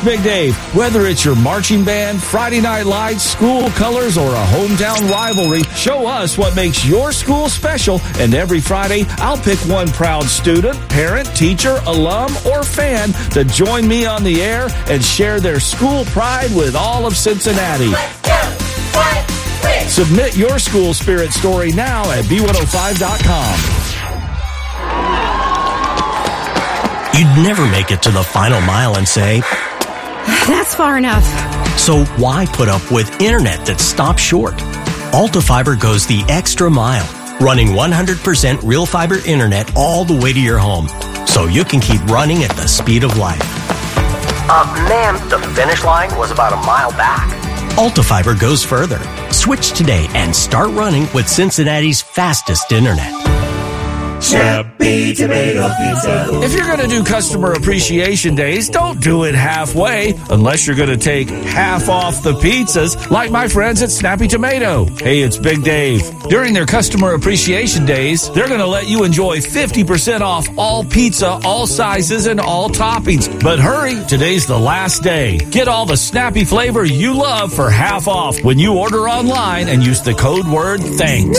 Big Dave. Whether it's your marching band, Friday Night Lights, school colors, or a hometown rivalry, show us what makes your school special. And every Friday, I'll pick one proud student, parent, teacher, alum, or fan to join me on the air and share their school pride with all of Cincinnati. Let's go! Fight! Win! Submit your school spirit story now at B105.com. You'd never make it to the final mile and say, that's far enough. So why put up with internet that stops short? Alta Fiber goes the extra mile, running 100% real fiber internet all the way to your home, so you can keep running at the speed of light. Ma'am, the finish line was about a mile back. Alta Fiber goes further. Switch today and start running with Cincinnati's fastest internet. Snappy Tomato Pizza. If you're going to do Customer Appreciation Days, don't do it halfway, unless you're going to take half off the pizzas, like my friends at Snappy Tomato. Hey, it's Big Dave. During their Customer Appreciation Days, they're going to let you enjoy 50% off all pizza, all sizes, and all toppings. But hurry, today's the last day. Get all the snappy flavor you love for half off when you order online and use the code word THANKS.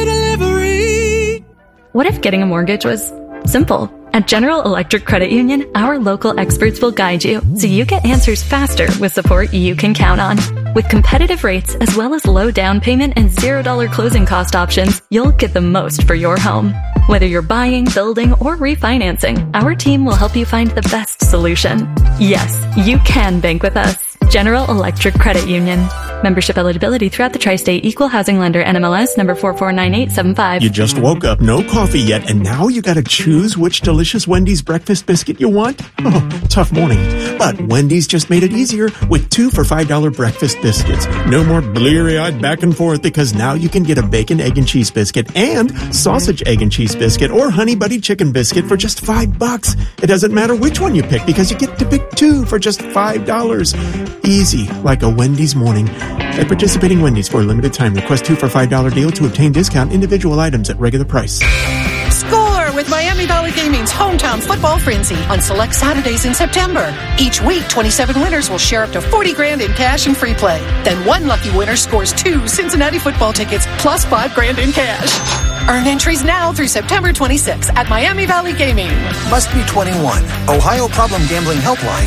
What if getting a mortgage was simple? At General Electric Credit Union, our local experts will guide you so you get answers faster with support you can count on. With competitive rates as well as low down payment and $0 closing cost options, you'll get the most for your home. Whether you're buying, building, or refinancing, our team will help you find the best solution. Yes, you can bank with us. General Electric Credit Union. Membership eligibility throughout the tri-state. Equal housing lender. NMLS number 449875. You just woke up, no coffee yet, and now you gotta choose which delicious Wendy's breakfast biscuit you want? Oh, tough morning. But Wendy's just made it easier with 2 for $5 breakfast biscuits. No more bleary-eyed back and forth, because now you can get a bacon, egg, and cheese biscuit and sausage, egg, and cheese biscuit or honey buddy chicken biscuit for just $5. It doesn't matter which one you pick, because you get to pick 2 for just $5. Easy, like a Wendy's morning. At participating Wendy's for a limited time, request 2 for $5 deal to obtain discount individual items at regular price. Score with Miami Valley Gaming's Hometown Football Frenzy on select Saturdays in September. Each week, 27 winners will share up to $40,000 in cash and free play. Then one lucky winner scores 2 Cincinnati football tickets plus $5,000 in cash. Earn entries now through September 26 at Miami Valley Gaming. Must be 21. Ohio Problem Gambling Helpline,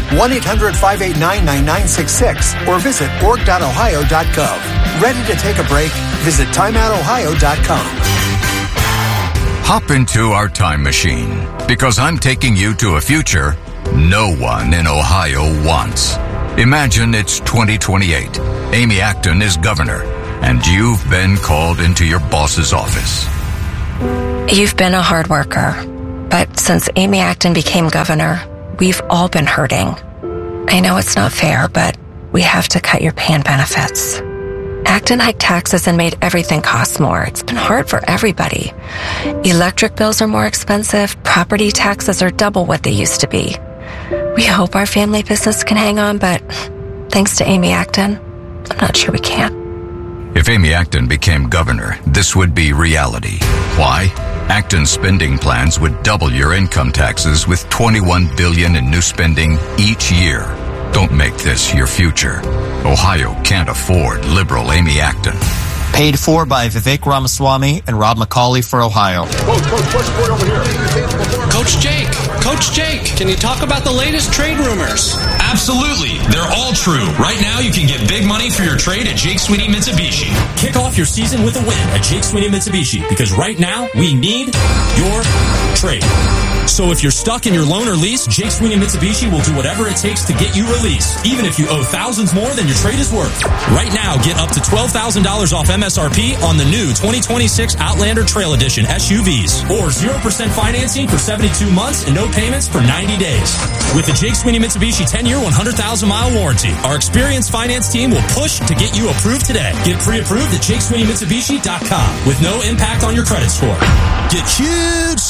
1-800-589-9966, or visit org.ohio.gov. Ready to take a break? Visit timeoutohio.com. Hop into our time machine, because I'm taking you to a future no one in Ohio wants. Imagine it's 2028. Amy Acton is governor, and you've been called into your boss's office. You've been a hard worker, but since Amy Acton became governor, we've all been hurting. I know it's not fair, but we have to cut your pay and benefits. Acton hiked taxes and made everything cost more. It's been hard for everybody. Electric bills are more expensive. Property taxes are double what they used to be. We hope our family business can hang on, but thanks to Amy Acton, I'm not sure we can. If Amy Acton became governor, this would be reality. Why? Acton's spending plans would double your income taxes with $21 billion in new spending each year. Don't make this your future. Ohio can't afford liberal Amy Acton. Paid for by Vivek Ramaswamy and Rob McCauley for Ohio. Coach Jake, can you talk about the latest trade rumors? Absolutely. They're all true. Right now, you can get big money for your trade at Jake Sweeney Mitsubishi. Kick off your season with a win at Jake Sweeney Mitsubishi, because right now, we need your trade. So if you're stuck in your loan or lease, Jake Sweeney Mitsubishi will do whatever it takes to get you released, even if you owe thousands more than your trade is worth. Right now, get up to $12,000 off MSRP on the new 2026 Outlander Trail Edition SUVs, or 0% financing for 72 months and no payments for 90 days. With the Jake Sweeney Mitsubishi 10-year, 100,000-mile warranty, our experienced finance team will push to get you approved today. Get pre-approved at JakeSweeneyMitsubishi.com with no impact on your credit score. Get huge savings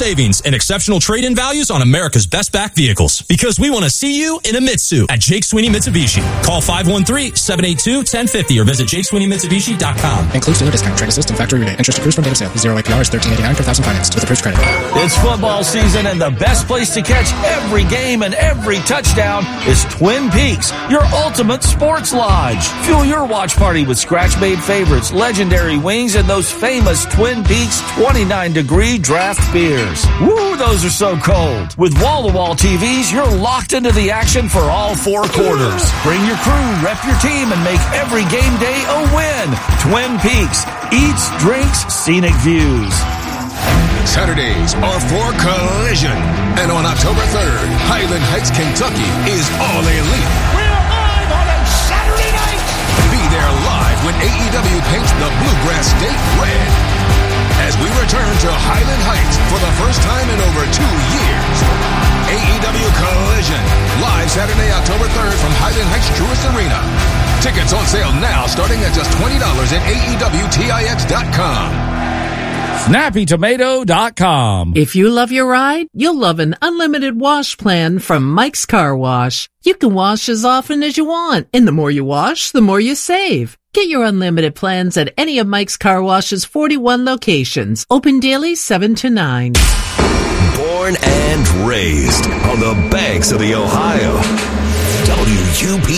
and exceptional trade-in values on America's best back vehicles. Because we want to see you in a Mitsu at Jake Sweeney Mitsubishi. Call 513-782-1050 or visit JakeSweeneyMitsubishi.com. Includes dealer discount, trade assist, and factory rebate. Interest accrues from date of sale. 0 APR is $13.89 per thousand financed with approved credit. It's football season, and the best place to catch every game and every touchdown is Twin Peaks, your ultimate sports lodge. Fuel your watch party with scratch-made favorites, legendary wings, and those famous Twin Peaks 29-degree draft beers. Woo, those are so cold. With wall-to-wall TVs, you're locked into the action for all 4 quarters. Bring your crew, rep your team, and make every game day a win. Twin Peaks. Eats, drinks, scenic views. Saturdays are for Collision. And on October 3rd, Highland Heights, Kentucky is all elite. We're live on a Saturday night. Be there live when AEW paints the Bluegrass State red. As we return to Highland Heights for the first time in over 2 years. AEW Collision, live Saturday, October 3rd from Highland Heights Truist Arena. Tickets on sale now starting at just $20 at AEWTIX.com. SnappyTomato.com. If you love your ride, you'll love an unlimited wash plan from Mike's Car Wash. You can wash as often as you want, and the more you wash, the more you save. Get your unlimited plans at any of Mike's Car Wash's 41 locations. Open daily 7 to 9. Born and raised on the banks of the Ohio.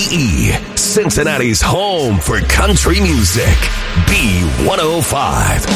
WUPE, Cincinnati's home for country music. B105.